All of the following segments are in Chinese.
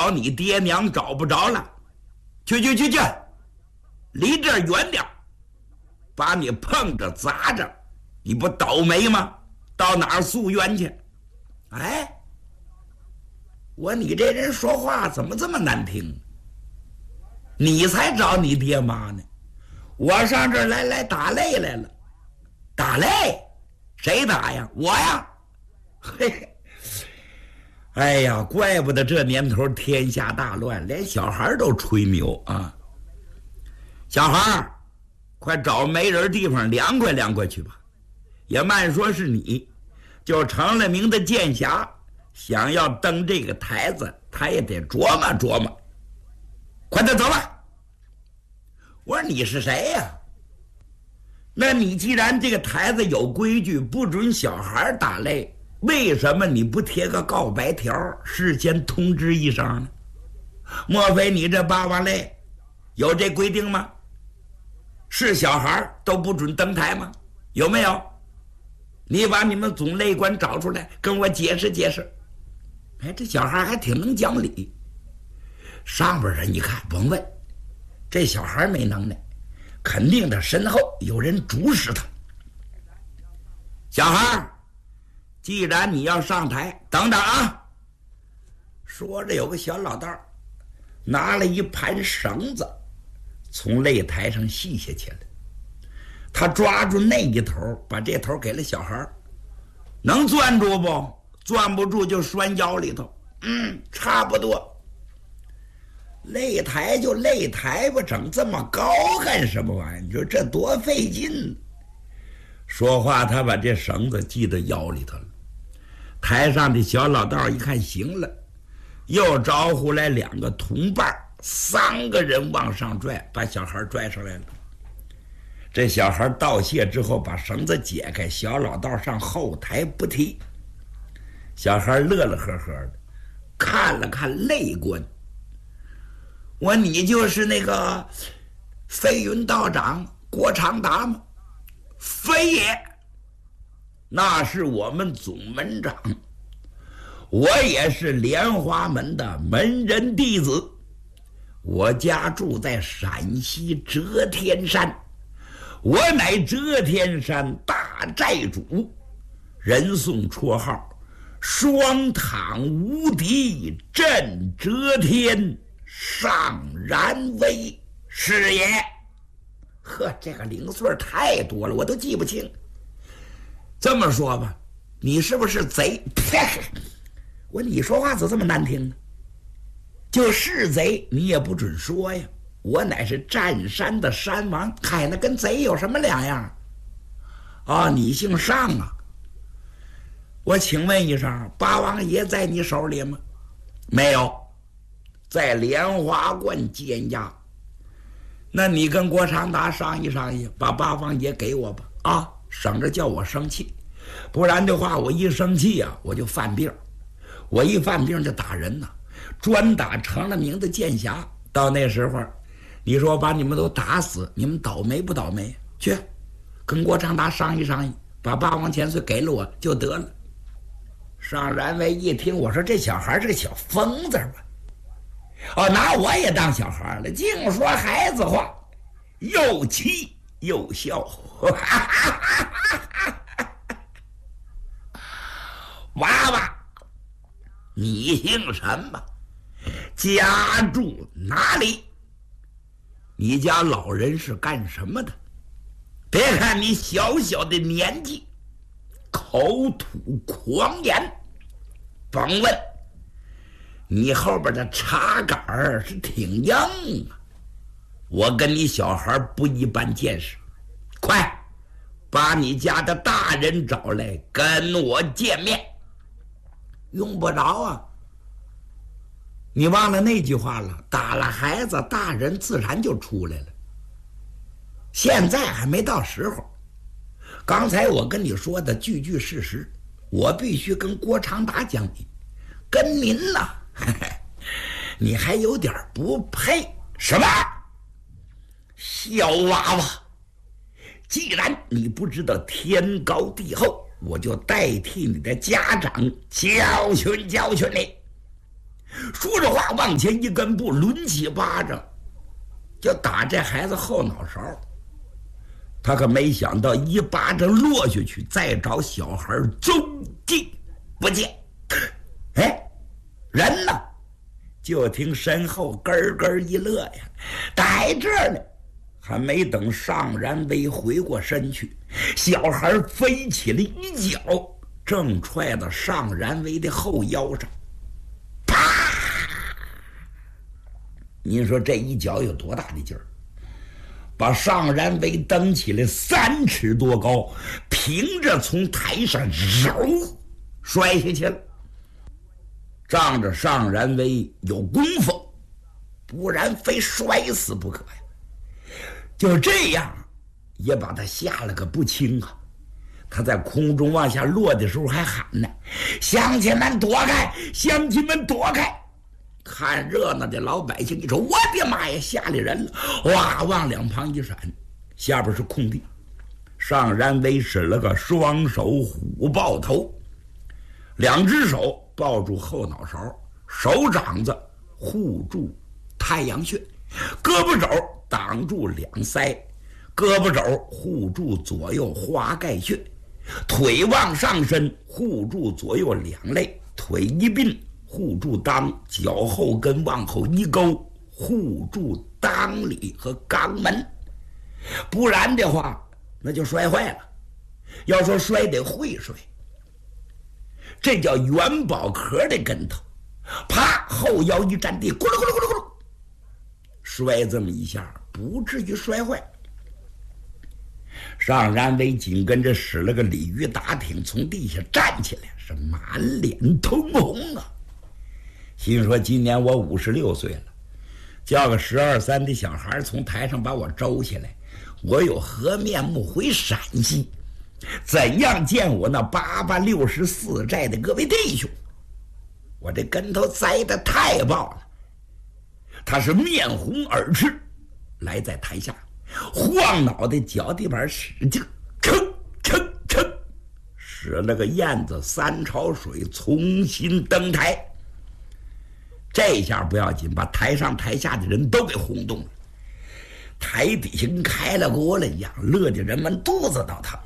找你爹娘找不着了，去，离这儿远点，把你碰着砸着，你不倒霉吗？到哪儿诉冤去？哎，我你这人说话怎么这么难听？你才找你爹妈呢，我上这儿来打擂来了。打擂？谁打呀？我呀。嘿，哎呀，怪不得这年头天下大乱，连小孩都吹牛啊！小孩，快找没人地方凉快去吧。也慢说是你，就成了名的剑侠，想要登这个台子，他也得琢磨。快点走吧。我说你是谁呀？那你既然这个台子有规矩，不准小孩打擂，为什么你不贴个告白条，事先通知一声呢？莫非你这八王擂有这规定吗？是小孩都不准登台吗？有没有？你把你们总擂官找出来跟我解释。哎，这小孩还挺能讲理。上边人一看，甭问，这小孩没能耐，肯定他身后有人主使他。小孩，既然你要上台，等等啊！说着，有个小老道拿了一盘绳子，从擂台上系下去了。他抓住那一头，把这头给了小孩，能攥住不？攥不住就拴腰里头。差不多。擂台就擂台吧，整这么高干什么玩意儿？你说这多费劲。说话，他把这绳子系到腰里头了。台上的小老道一看行了，又招呼来2个同伴，3个人往上拽，把小孩拽上来了。这小孩道谢之后，把绳子解开，小老道上后台不提。小孩乐呵呵的看了看擂官，我你就是那个飞云道长郭长达吗？非也，那是我们总门长，我也是莲花门的门人弟子，我家住在陕西遮天山，我乃遮天山大寨主，人送绰号双躺无敌震遮天上然威是也。呵，这个零碎太多了，我都记不清。这么说吧，你是不是贼？我你说话怎么这么难听呢？就是贼你也不准说呀，我乃是占山的山王，嗨，那跟贼有什么两样啊？你姓尚啊？我请问一声，八王爷在你手里吗？没有，在莲花观监押。那你跟郭长达商议商议，把八王爷给我吧，啊，省着叫我生气。不然的话，我一生气啊，我就犯病，我一犯病就打人呐，专打成了名的剑侠。到那时候，你说把你们都打死，你们倒霉不倒霉？去，跟郭长达商议商议，把八王千岁给了我就得了。尚然为一听，我说这小孩是个小疯子吧？哦，拿我也当小孩了，净说孩子话，又气又笑。娃娃，你姓什么？家住哪里？你家老人是干什么的？别看你小小的年纪，口吐狂言，甭问，你后边的茶杆是挺硬啊！我跟你小孩不一般见识，快把你家的大人找来跟我见面。用不着啊，你忘了那句话了，打了孩子，大人自然就出来了。现在还没到时候，刚才我跟你说的句句事实，我必须跟郭长达讲理，跟您呢，你还有点不配。什么？小娃娃，既然你不知道天高地厚，我就代替你的家长教训教训你。 说着话往前一根步，抡起巴掌就打这孩子后脑勺。他可没想到一巴掌落下去，再找小孩踪迹不见。哎，人呢？就听身后咯咯一乐呀，在这儿呢。还没等尚然威回过身去，小孩飞起了一脚，正踹到尚然威的后腰上。啪！您说这一脚有多大的劲儿？把尚然威蹬起来3尺多高，凭着从台上揉摔下去了。仗着尚然威有功夫，不然非摔死不可呀。就这样也把他吓了个不轻啊。他在空中往下落的时候还喊呢：乡亲们躲开，乡亲们躲开。看热闹的老百姓一瞅，我的妈呀，吓里人了，哇，往两旁一闪，下边是空地。尚然威使了个双手虎抱头，2只手抱住后脑勺，手掌子护住太阳穴，胳膊肘挡住两腮，胳膊肘护住左右花盖穴，腿往上伸护住左右两肋，腿一并护住裆，脚后跟往后一勾护住裆里和肛门。不然的话那就摔坏了。要说摔得会摔，这叫元宝壳的跟头，啪，后腰一站地，咕噜咕噜咕噜咕噜，摔这么一下不至于摔坏。尚然威紧跟着使了个鲤鱼打挺，从地下站起来，是满脸通红啊。心说今年我56岁了，叫个12、13的小孩从台上把我周下来，我有何面目回陕西？怎样见我那88、64寨的各位弟兄？我这跟头栽得太爆了。他是面红耳赤，来在台下晃脑袋，脚底板使劲吭吭吭，使了个燕子3潮水，重新登台。这下不要紧，把台上台下的人都给轰动了，台底下跟开了锅了一样，乐的人们肚子都疼。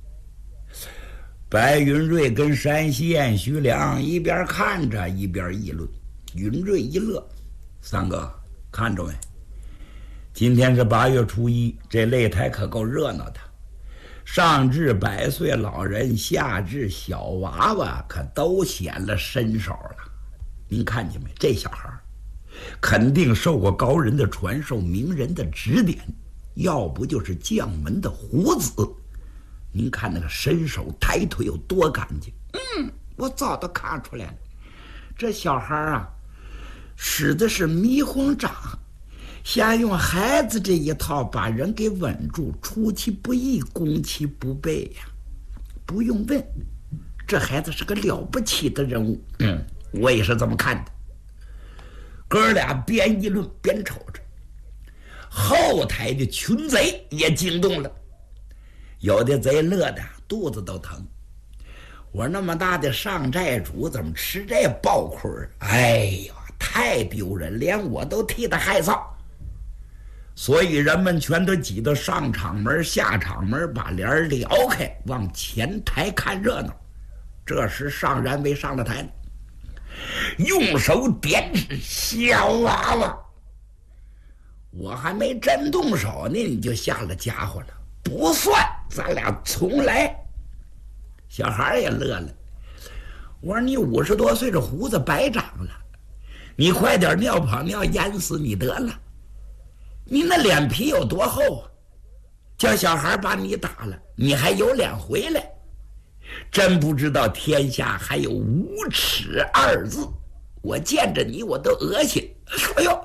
白云瑞跟山西燕徐良一边看着一边议论。云瑞一乐：三哥看着没，今天是8月初1，这擂台可够热闹的，上至100岁老人，下至小娃娃，可都显了身手了。您看见没？这小孩肯定受过高人的传授，名人的指点，要不就是将门的虎子。您看那个身手抬腿有多干净。我早都看出来了，这小孩啊使的是迷魂掌，先用孩子这一套把人给稳住，出其不意，攻其不备呀。不用问，这孩子是个了不起的人物。我也是这么看的。哥俩边议论边瞅着，后台的群贼也惊动了，有的贼乐得肚子都疼。我那么大的上寨主怎么吃这爆亏？哎呀，太丢人，连我都替他害臊。所以人们全都挤到上场门下场门，把帘撩开，往前台看热闹。这时尚然威上了台了，用手点指：小娃娃，我还没真动手呢，你就下了家伙了，不算，咱俩重来。小孩也乐了，我说你50多岁，这胡子白长了，你快点尿泡尿淹死你得了，你那脸皮有多厚啊？叫小孩把你打了，你还有脸回来？真不知道天下还有无耻2字，我见着你我都恶心。哎呦，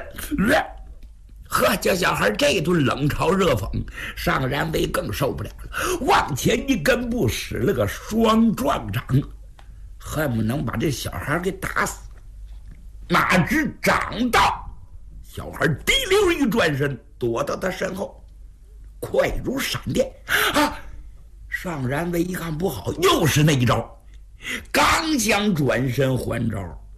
呵，叫小孩这一顿冷嘲热讽，尚然威更受不了了，往前一根步，使了个双撞掌，恨不能把这小孩给打死。哪知掌到，小孩滴溜一转身，躲到他身后，快如闪电啊！尚然威一看不好，又是那一招，刚想转身还招，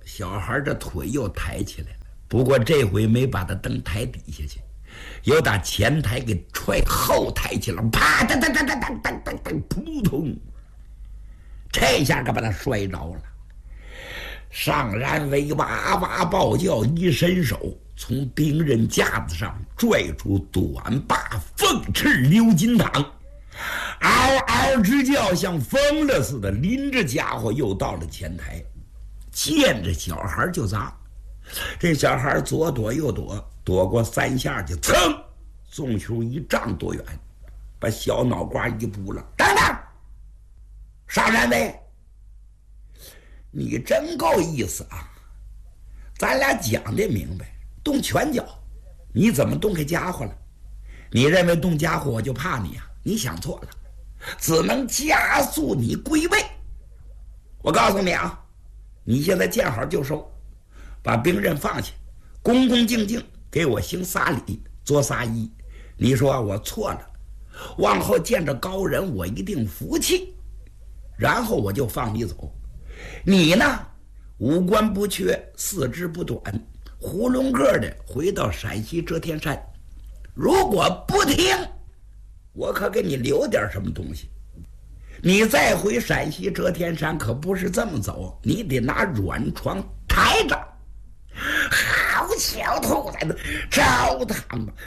小孩这腿又抬起来了，不过这回没把他蹬台底下去，又打前台给踹后台去了，啪噔噔噔噔噔噔噔噔，扑通，这下可把他摔着了。尚然为哇哇暴叫，一伸手从兵刃架子上拽出短把凤翅鎏金堂，嗷嗷直叫，像疯了似的，拎着家伙又到了前台，见着小孩就砸。这小孩左躲右躲，躲过3下去，噌，送出1丈多远，把小脑瓜一扑了。等等，尚然为，你真够意思啊！咱俩讲的明白，动拳脚，你怎么动开家伙了？你认为动家伙我就怕你啊？你想错了，只能加速你归位。我告诉你啊，你现在见好就收，把兵刃放下，恭恭敬敬给我行3礼，作3揖。你说我错了，往后见着高人我一定服气，然后我就放你走。你呢，五官不缺，四肢不短，囫囵个的回到陕西遮天山。如果不听，我可给你留点什么东西。你再回陕西遮天山可不是这么走，你得拿软床抬着。好小兔崽子，招他吧！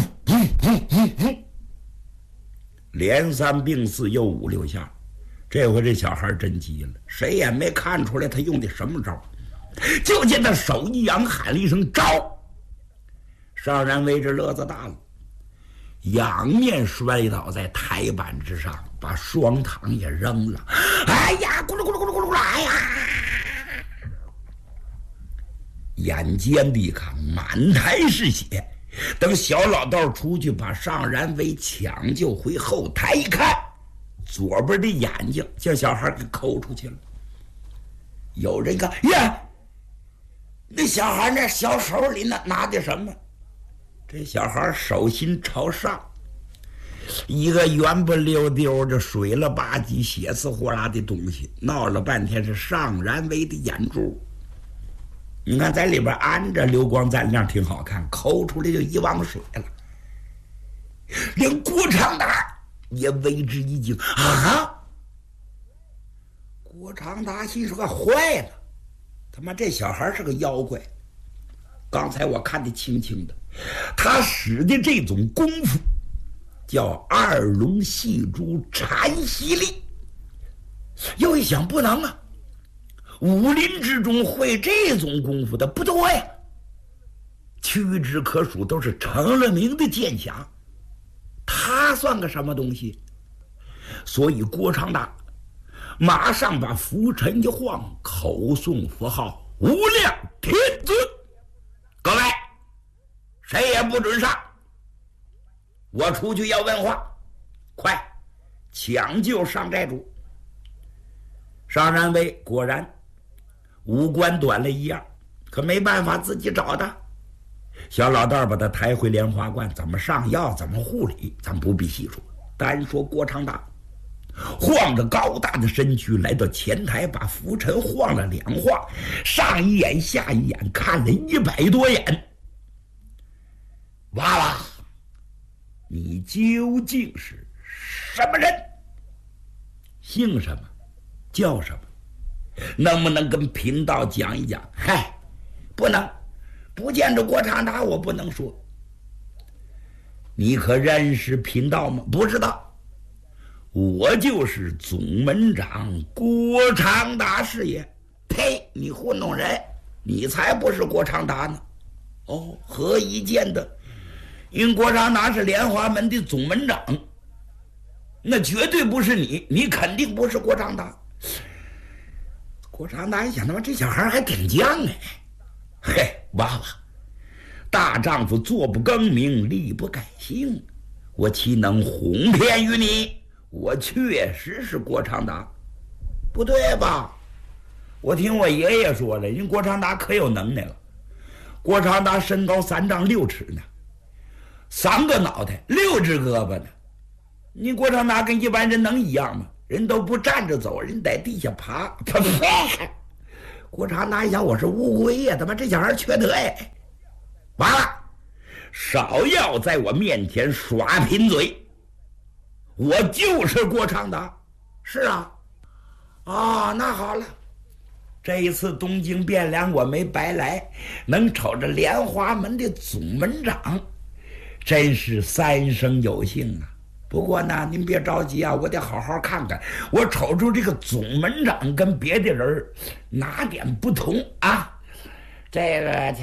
连3并4又5、6下。这回这小孩真急了，谁也没看出来他用的什么招，就见他手一扬，喊了一声招。尚然为这乐子大了，仰面摔倒在台板之上，把双堂也扔了。哎呀，咕噜咕噜咕噜咕噜，哎呀！眼尖的一看，满台是血。等小老道出去把尚然为抢救回后台一看，左边的眼睛将小孩给抠出去了。有人看呀，那小孩那小手里拿的什么？这小孩手心朝上，一个圆不溜丢的水了吧唧血丝呼啦的东西，闹了半天是尚然为的眼珠。你看在里边安着，流光锃亮，挺好看，抠出来就一汪水了。连郭长达也为之一惊啊！郭长达心说坏了，他妈这小孩是个妖怪。刚才我看得清清的，他使的这种功夫叫2龙戏珠缠息力。又一想，不能啊，武林之中会这种功夫的不多呀，屈指可数，都是成了名的剑侠。他算个什么东西？所以郭长达马上把拂尘一晃，口诵佛号：无量天尊。各位，谁也不准上，我出去要问话，快抢救尚寨主。尚然为果然五官短了1样，可没办法，自己找的。小老道把他抬回莲花观，怎么上药，怎么护理，咱不必细说。单说郭长达晃着高大的身躯来到前台，把拂尘晃了2晃，上一眼下一眼，看了100多眼。娃娃，你究竟是什么人？姓什么？叫什么？能不能跟贫道讲一讲？嗨，不能，不见着郭长达我不能说。你可认识贫道吗？不知道。我就是总门长郭长达是也。呸！你糊弄人，你才不是郭长达呢。哦，何以见得？因郭长达是莲花门的总门长，那绝对不是你，你肯定不是郭长达。郭长达一想，他妈这小孩还挺犟哎。嘿，娃娃，大丈夫坐不更名，立不改姓，我岂能哄骗于你？我确实是郭长达。不对吧？我听我爷爷说了，人郭长达可有能耐了。郭长达身高3丈6尺呢，3个脑袋，6只胳膊呢。你郭长达跟一般人能一样吗？人都不站着走，人在地下爬。 郭长达一想，我是乌龟呀，他妈这小孩缺德哎！完了，少要在我面前耍贫嘴，我就是郭长达。是啊，那好了，这一次东京汴梁我没白来，能瞅着莲花门的总门长，真是三生有幸啊。不过呢，您别着急啊，我得好好看看，我瞅出这个总门长跟别的人哪点不同啊？这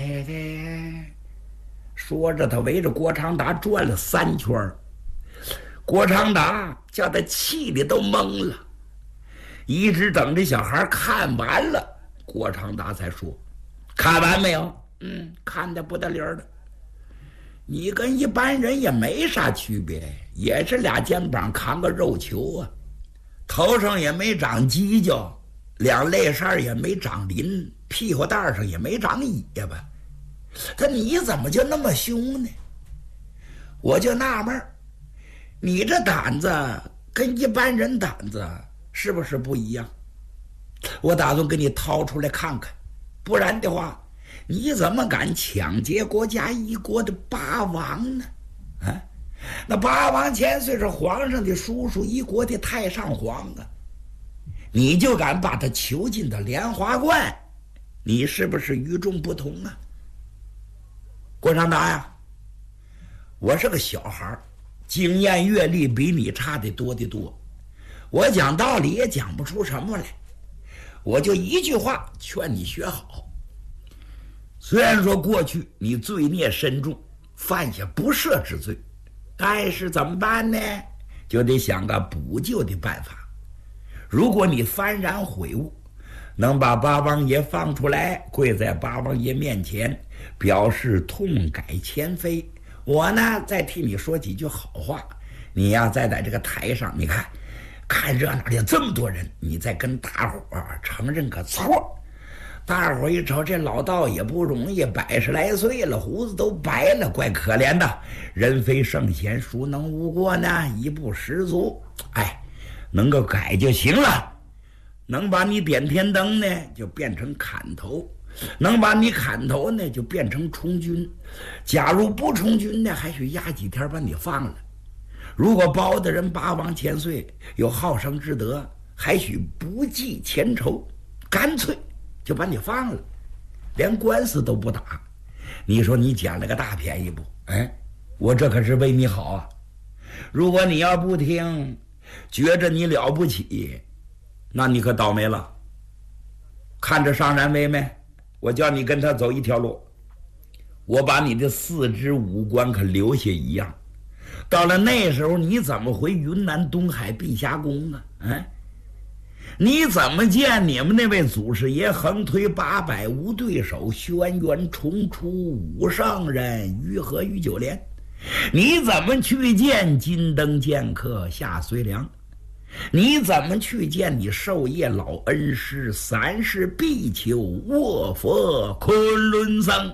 说着，他围着郭长达转了3圈。郭长达叫他气的都懵了，一直等这小孩看完了，郭长达才说：“看完没有？看得不得了的。你跟一般人也没啥区别，也是俩肩膀扛个肉球啊，头上也没长犄角，2肋扇也没长鳞，屁股蛋上也没长尾巴。他你怎么就那么凶呢？我就纳闷，你这胆子跟一般人胆子是不是不一样？我打算给你掏出来看看，不然的话，你怎么敢抢劫国家一国的8王呢？那8王千岁是皇上的叔叔，一国的太上皇啊，你就敢把他囚禁到莲花观，你是不是与众不同啊？郭长达呀，我是个小孩，经验阅历比你差得多得多，我讲道理也讲不出什么来，我就一句话劝你学好。虽然说过去你罪孽深重，犯下不赦之罪，但是怎么办呢？就得想个补救的办法。如果你幡然悔悟，能把八王爷放出来，跪在八王爷面前，表示痛改前非，我呢再替你说几句好话。你呀再在这个台上，你看热闹的这么多人，你再跟大伙承认个错。大伙一瞅，这老道也不容易，100来岁了，胡子都白了，怪可怜的。人非圣贤，孰能无过呢？一不十足，能够改就行了。能把你点天灯呢，就变成砍头；能把你砍头呢，就变成充军。假如不充军呢，还许压几天把你放了。如果包的人8王千岁，有好生之德，还许不计前仇，干脆就把你放了，连官司都不打。你说你捡了个大便宜不？我这可是为你好啊！如果你要不听，觉着你了不起，那你可倒霉了。看着上然威没？我叫你跟他走一条路，我把你的4肢5官可留下一样。到了那时候，你怎么回云南东海碧霞宫啊？你怎么见你们那位祖师爷横推800无对手，轩辕重出5圣人，于和于九连？你怎么去见金灯剑客夏遂良？你怎么去见你授业老恩师3世必求卧佛昆仑僧？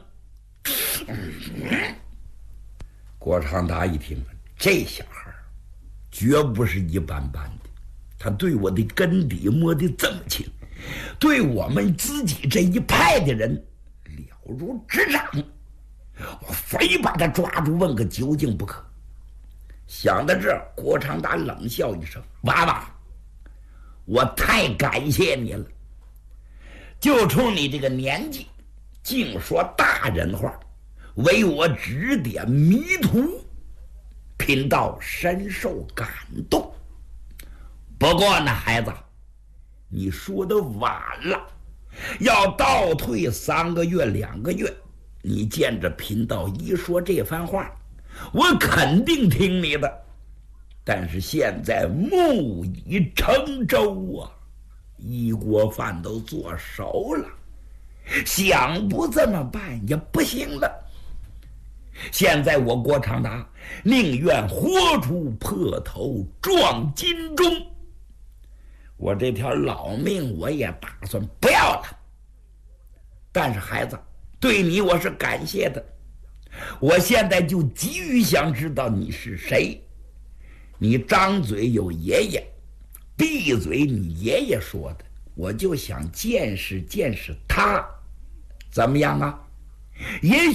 郭长达一听，这小孩绝不是一般般的，他对我的根底摸得这么清，对我们自己这一派的人了如指掌，我非把他抓住问个究竟不可。想到这儿，郭长达冷笑一声：“娃娃，我太感谢你了，就冲你这个年纪，净说大人话，为我指点迷途，贫道深受感动。不过呢，孩子，你说的晚了，要倒退3个月、2个月，你见着贫道一说这番话，我肯定听你的。但是现在木已成舟啊，一锅饭都做熟了，想不这么办也不行了。现在我郭长达宁愿活出破头撞金钟，我这条老命我也打算不要了。但是孩子，对你我是感谢的，我现在就急于想知道你是谁。你张嘴有爷爷，闭嘴你爷爷说的， 我就想见识见识他，怎么样啊？也